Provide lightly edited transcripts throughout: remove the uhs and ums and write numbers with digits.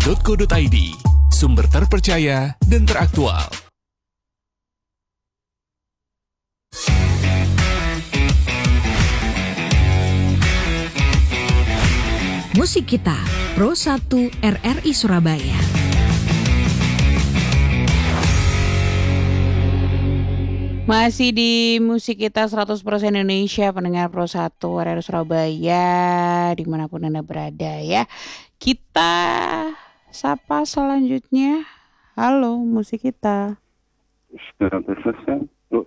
@pro1.co.id, sumber terpercaya dan teraktual. Musik Kita, Pro 1 RRI Surabaya. Masih di Musik Kita 100% Indonesia, pendengar Pro 1 RRI Surabaya, dimanapun Anda berada ya. Kita sapa selanjutnya. Halo, Musik Kita. 100%.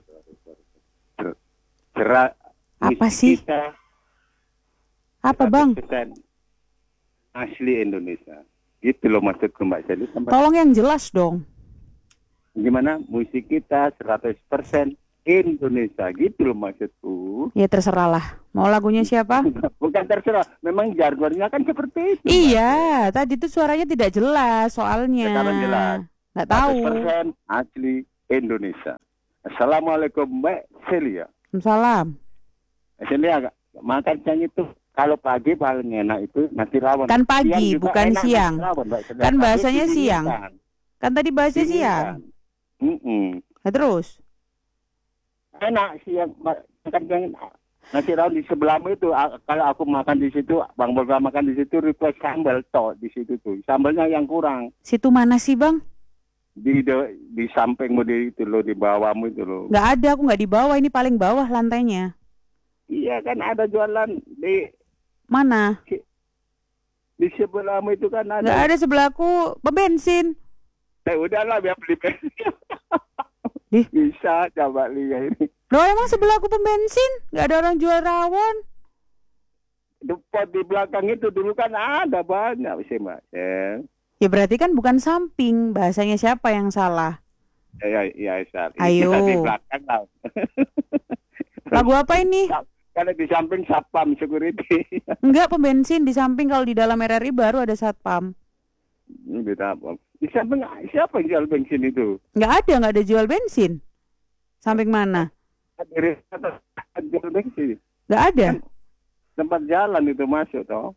Apa sih? Kita Apa bang? 100% asli Indonesia. Gitu loh maksudku Mbak Sally. Tolong yang jelas dong. Gimana? Musik kita 100% Indonesia. Gitu loh maksudku. Ya terserah lah. Mau lagunya siapa? Bukan terserah. Memang jargonnya kan seperti itu. Iya, tadi tuh suaranya tidak jelas soalnya. Sekarang jelas. Nggak tahu. 100% asli Indonesia. Assalamualaikum Mbak Celia. Salam. Celia makan siang itu kalau pagi paling enak itu nasi rawon. Kan pagi, bukan siang. Rawon, kan bahasanya siang. Kan tadi bahasanya siang. Nah, terus? Enak siang makan siang nasi rawon di sebelahmu itu. Kalau aku makan di situ, Bang Bolga makan di situ request sambal toh di situ tuh. Sambalnya yang kurang. Situ mana sih bang? Di sampingmu itu loh, di bawahmu itu loh. Nggak ada, aku nggak di bawah, ini paling bawah lantainya. Iya kan ada jualan di mana? Di sebelahmu itu kan ada. Nggak ada sebelahku, pembensin. Udahlah biar beli bensin. Ih. Bisa coba lihat ini. Loh emang sebelahku pembensin? Nggak ada orang jual rawon? Depan di belakang itu dulu kan ada banyak sih Mbak. Ya berarti kan bukan samping, bahasanya siapa yang salah? Ya, Ayo. Di belakang lah. Lagu apa ini? Kalau di samping satpam security. Enggak, pembensin di samping, kalau di dalam RRI baru ada satpam. Di samping siapa yang jual bensin itu? Nggak ada jual bensin. Samping mana? Jual bensin. Nggak ada. Tempat jalan itu masuk toh.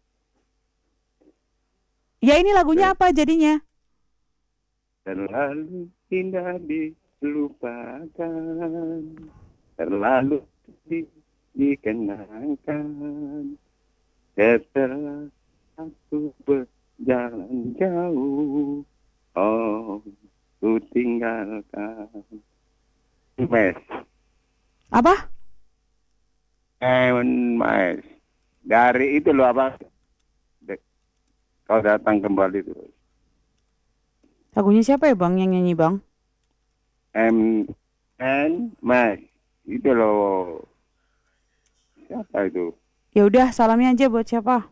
Ya ini lagunya apa jadinya? Terlalu indah dilupakan, terlalu dikenangkan, setelah aku berjalan jauh, oh ku tinggalkan. Mes. Apa? Mes. Dari itu loh apa? Kau datang kembali terus. Lagunya siapa ya bang yang nyanyi bang? Mas. Itu loh. Siapa itu? Ya udah, salamnya aja buat siapa?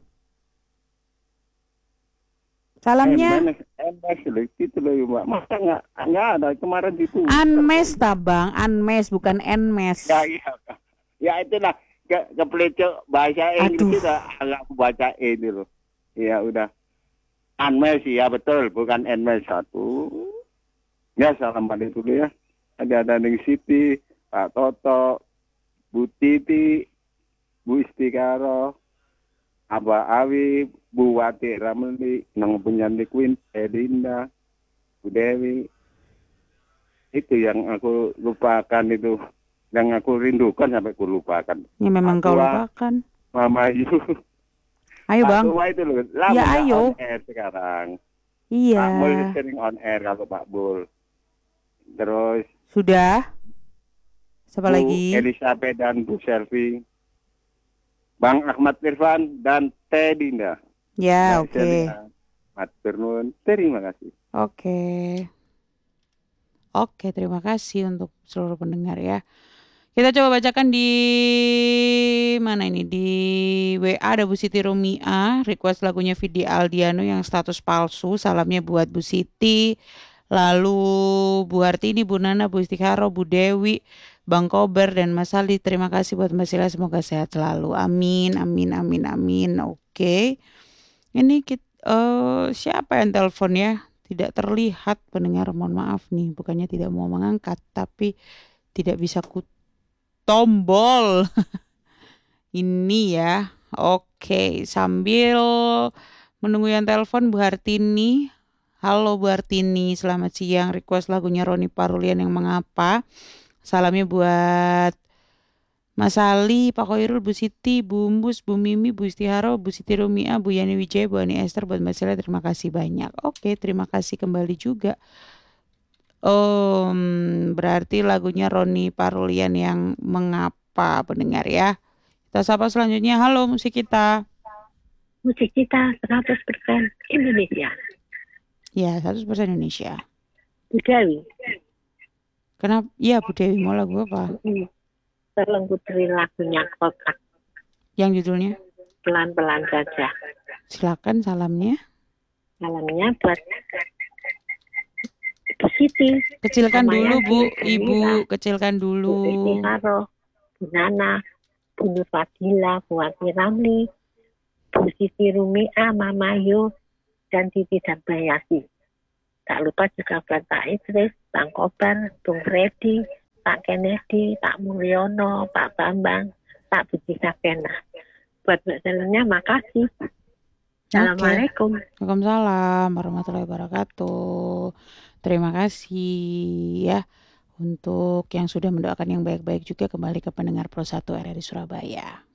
Salamnya? Mas itu loh Mbak. Masa nggak ada kemarin itu. Anmes tabang, Anmes bukan Enmes. Ya iya. Ya itulah kepelecok bahasa Inggris itu agak baca ini loh. Ya udah. Anmes ya betul, bukan Enmes satu. Ya salam balik dulu ya. Ada Ning Siti, Pak Toto, Bu Titi, Bu Istikaro, Abah Awi, Bu Wati Ramli, Nang Penyanyi Queen, Edinda, Bu Dewi. Itu yang aku lupakan itu. Yang aku rindukan sampai aku lupakan. Ya memang kau lupakan. Mama Yu. Ayo bang. Itu loh. Lama ya ayo. On air sekarang. Iya. Pak Bul sering on air kalau Pak Bul. Terus. Sudah. Siapa Bu lagi? Elizabeth dan Bu Selvi. Bang Ahmad Irfan dan Teh Dinda. Ya oke. Matur nuwun. Terima kasih. Oke, terima kasih untuk seluruh pendengar ya. Kita coba bacakan di mana ini, di WA ada Bu Siti Romia, request lagunya Vidi Aldiano yang status palsu. Salamnya buat Bu Siti, lalu Bu Hartini, Bu Nana, Bu Istikaro, Bu Dewi, Bang Kober dan Mas Ali. Terima kasih buat Mbak Sila, semoga sehat selalu. Amin, amin, amin, amin. Oke. Ini siapa yang telepon ya? Tidak terlihat pendengar, mohon maaf nih. Bukannya tidak mau mengangkat, tapi tidak bisa tombol ini ya. Oke, sambil menunggu yang telepon Bu Hartini, Halo Bu Artini, selamat siang. Request lagunya Roni Parulian yang mengapa. Salamnya buat Mas Ali, Pak Khairul, Bu Siti, Bu Umbus, Bu Mimi, Bu Istiharo, Bu Siti Rumia, Bu Yani Wijaya, Bu Ani Esther, buat Mbak Sela, terima kasih banyak. Oke, terima kasih kembali juga. Berarti lagunya Roni Parulian yang mengapa pendengar ya. Kita sapa selanjutnya. Halo musik kita. Musik kita 100% Indonesia. Ya, 100% Indonesia. Bu Dewi. Kenapa? Iya Bu Dewi, mau lagu apa? Tolong putri lagunya Kotak. Yang judulnya? Pelan-pelan saja. Silakan salamnya. Salamnya buat Bu Siti. Kecilkan Sama dulu Yanti, Bu, Bu Ibu, Mira, kecilkan Bu dulu. Istiharo, Bu Nana, Bu Nur Fadila, Bu Wati Ramli, Bu Siti Rumia, Mama Yu, dan Titi dan Bayasi. Tak lupa juga buat Pak Idris, Bang Kobar, Bung Freddy, Pak Kennedy, Pak Mulyono, Pak Bambang, Pak Budi Sapena. Buat Mbak Selenya, makasih. Assalamualaikum. Waalaikumsalam warahmatullahi wabarakatuh. Terima kasih ya untuk yang sudah mendoakan yang baik-baik juga kembali ke pendengar Pro 1 RRI Surabaya.